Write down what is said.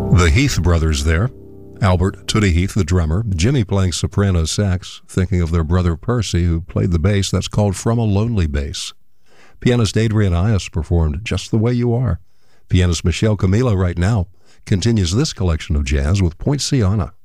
The Heath brothers there. Albert Tootie Heath, the drummer, Jimmy playing soprano sax, thinking of their brother Percy, who played the bass. That's called From a Lonely Bass. Pianist Adrian Ias performed Just the Way You Are. Pianist Michelle Camilo right now continues this collection of jazz with Poinciana.